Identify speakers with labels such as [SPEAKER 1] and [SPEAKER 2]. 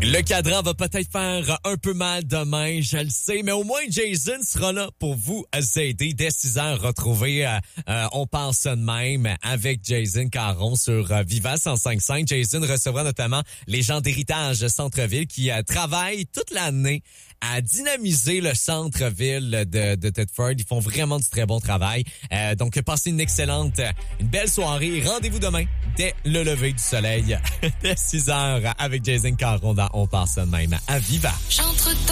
[SPEAKER 1] Le cadran va peut-être faire un peu mal demain, je le sais, mais au moins Jason sera là pour vous aider dès 6 heures. Retrouver On pense ça de même avec Jason Caron sur Viva 105.5. Jason recevra notamment les gens d'Héritage Centre-Ville qui travaillent toute l'année à dynamiser le centre-ville de Thetford. Ils font vraiment du très bon travail. Donc, passez une belle soirée. Rendez-vous demain dès le lever du soleil, dès 6 heures avec Jason Caron dans On pense ça de même à Viva.
[SPEAKER 2] J'entre